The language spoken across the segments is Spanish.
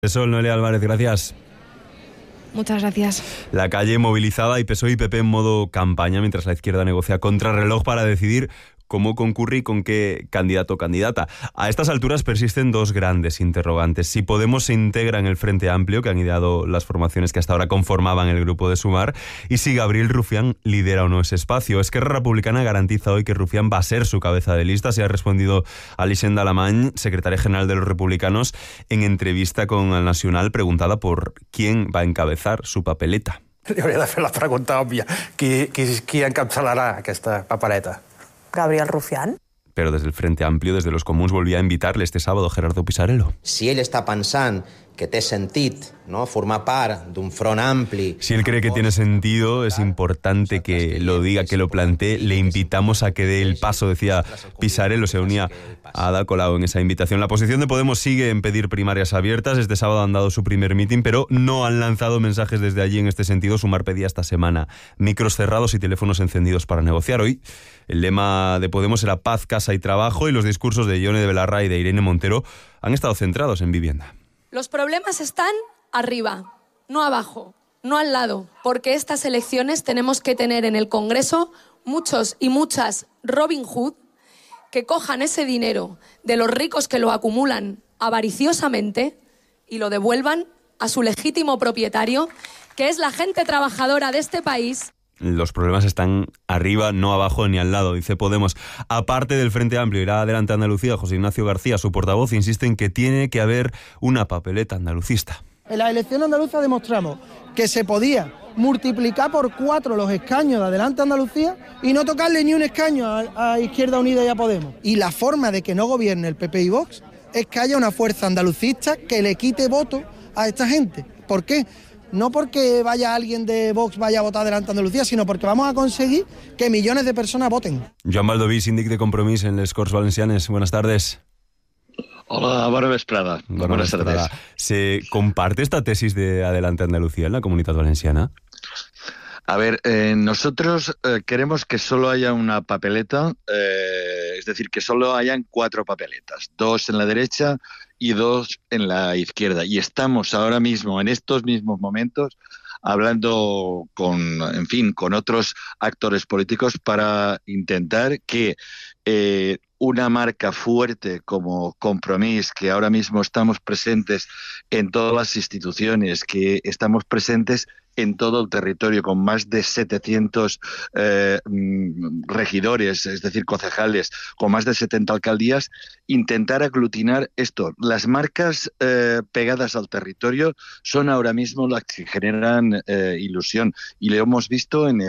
Sol, Noelia Álvarez, gracias. Muchas gracias. La calle movilizada y PSOE y PP en modo campaña mientras la izquierda negocia contrarreloj para decidir cómo concurre y con qué candidato o candidata. A estas alturas persisten dos grandes interrogantes. Si Podemos se integra en el Frente Amplio, que han ideado las formaciones que hasta ahora conformaban el grupo de Sumar, y si Gabriel Rufián lidera o no ese espacio. Esquerra Republicana garantiza hoy que Rufián va a ser su cabeza de lista. Se ha respondido Alixenda Alamany, secretaria general de los republicanos, en entrevista con El Nacional, preguntada por quién va a encabezar su papeleta. Li hauria de fer la pregunta òbvia. Qui encapçalarà aquesta papereta? Gabriel Rufián. Pero desde el Frente Amplio, desde los comuns, volvía a invitarle este sábado Gerardo Pisarello. Si ell està pensant que té sentit, no, formar part d'un front ampli... Si él cree que tiene sentido, es importante que lo diga, que lo plantee. Le invitamos a que dé el paso, decía Pisarello. Se unía a Ada Colau en esa invitación. La posición de Podemos sigue en pedir primarias abiertas. Este sábado han dado su primer mitin, pero no han lanzado mensajes desde allí en este sentido. Sumar pedía esta semana micros cerrados y teléfonos encendidos para negociar. Hoy el lema de Podemos era paz, casa y trabajo, y los discursos de Ione de Belarra y de Irene Montero han estado centrados en vivienda. Los problemas están arriba, no abajo, no al lado, porque estas elecciones tenemos que tener en el Congreso muchos y muchas Robin Hood que cojan ese dinero de los ricos que lo acumulan avariciosamente y lo devuelvan a su legítimo propietario, que es la gente trabajadora de este país. Los problemas están arriba, no abajo ni al lado, dice Podemos. Aparte del Frente Amplio, irá adelante Andalucía. José Ignacio García, su portavoz, insiste en que tiene que haber una papeleta andalucista. En la elección andaluza demostramos que se podía multiplicar por 4 los escaños de Adelante Andalucía y no tocarle ni un escaño a Izquierda Unida y a Podemos. Y la forma de que no gobierne el PP y Vox es que haya una fuerza andalucista que le quite voto a esta gente. ¿Por qué? No porque vaya alguien de Vox vaya a votar Adelante Andalucía, sino porque vamos a conseguir que millones de personas voten. Joan Baldoví, síndic de Compromís en les Corts Valencianes. Buenas tardes. Hola, bona vesprada. Buenas tardes. ¿Se comparte esta tesis de Adelante Andalucía en la Comunidad Valenciana? A ver, nosotros queremos que solo haya una papeleta, es decir, que solo hayan 4 papeletas, 2 en la derecha y 2 en la izquierda. Y estamos ahora mismo, en estos mismos momentos, hablando con otros actores políticos para intentar que una marca fuerte como Compromís, que ahora mismo estamos presentes en todas las instituciones, que estamos presentes en todo el territorio, con más de 700 regidores, es decir, concejales, con más de 70 alcaldías, intentar aglutinar esto. Las marcas pegadas al territorio son ahora mismo las que generan ilusión, y lo hemos visto en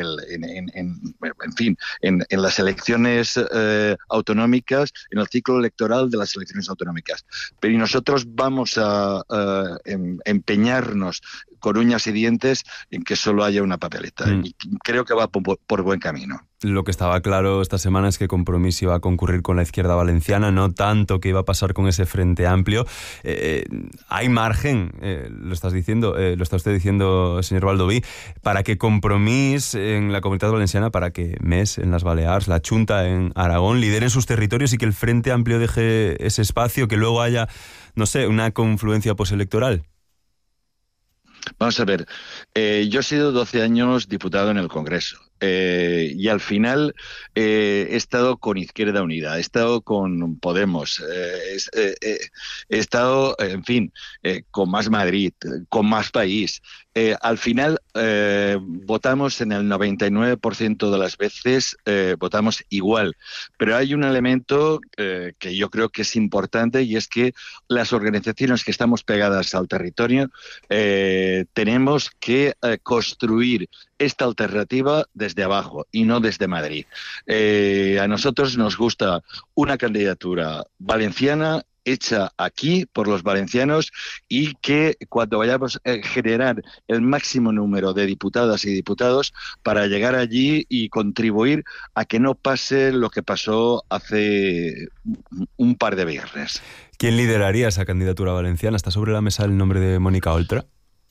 las elecciones autonómicas, en el ciclo electoral de las elecciones autonómicas. Pero nosotros vamos a empeñarnos con uñas y dientes en que solo haya una papeleta. Y creo que va por buen camino. Lo que estaba claro esta semana es que Compromís iba a concurrir con la izquierda valenciana, no tanto que iba a pasar con ese Frente Amplio. Hay margen, lo está usted diciendo, señor Baldoví, para que Compromís en la Comunidad Valenciana, para que MES en las Baleares, la Chunta en Aragón lideren sus territorios y que el Frente Amplio deje ese espacio, que luego haya, no sé, una confluencia postelectoral. Vamos a ver, yo he sido 12 años diputado en el Congreso. Y al final he estado con Izquierda Unida, he estado con Podemos, he estado, con Más Madrid, con Más País. Al final votamos en el 99% de las veces, votamos igual. Pero hay un elemento que yo creo que es importante, y es que las organizaciones que estamos pegadas al territorio tenemos que construir esta alternativa desde abajo y no desde Madrid. A nosotros nos gusta una candidatura valenciana hecha aquí por los valencianos, y que cuando vayamos a generar el máximo número de diputadas y diputados para llegar allí y contribuir a que no pase lo que pasó hace un par de viernes. ¿Quién lideraría esa candidatura valenciana? ¿Está sobre la mesa el nombre de Mónica Oltra?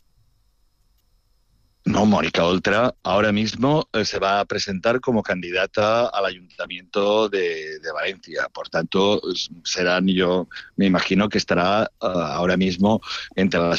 No, Mónica Oltra ahora mismo se va a presentar como candidata al Ayuntamiento de Valencia. Por tanto, yo me imagino que estará ahora mismo entre las